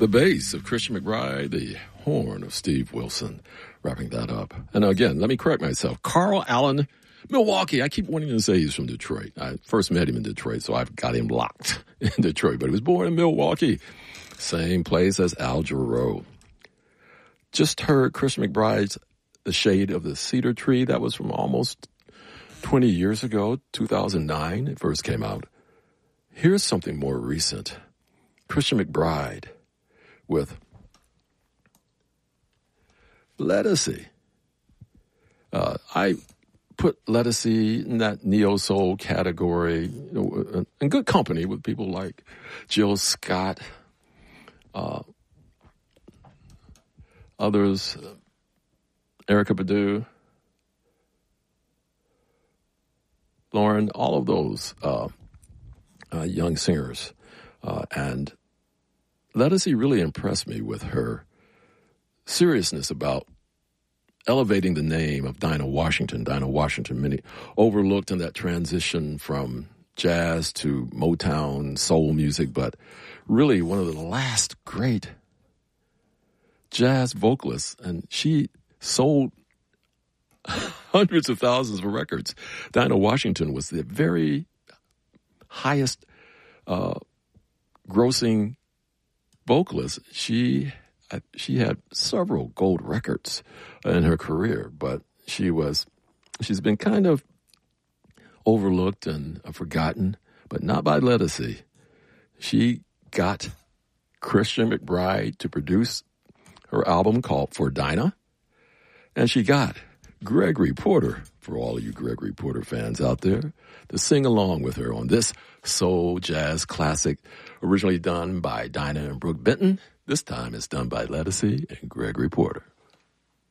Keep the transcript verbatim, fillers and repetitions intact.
The bass of Christian McBride, the horn of Steve Wilson, wrapping that up. And again, let me correct myself. Carl Allen, Milwaukee. I keep wanting to say he's from Detroit. I first met him in Detroit, so I've got him locked in Detroit. But he was born in Milwaukee, same place as Al Jarreau. Just heard Christian McBride's The Shade of the Cedar Tree. That was from almost twenty years ago, two thousand nine. It first came out. Here's something more recent. Christian McBride with Lettucey. Uh, I put Lettucey in that neo-soul category, you know, in good company with people like Jill Scott, uh, others, Erykah Badu, Lauren, all of those uh, uh, young singers. Uh, and Lettucey really impressed me with her seriousness about elevating the name of Dinah Washington. Dinah Washington, many overlooked in that transition from jazz to Motown, soul music, but really one of the last great jazz vocalists. And she sold hundreds of thousands of records. Dinah Washington was the very highest uh, grossing vocalist. She she had several gold records in her career, but she was she's been kind of overlooked and forgotten, but not by Lettucey. She got Christian McBride to produce her album called For Dinah, and she got Gregory Porter, for all of you Gregory Porter fans out there, to sing along with her on this soul jazz classic, originally done by Dinah and Brooke Benton. This time it's done by Lettucey and Gregory Porter.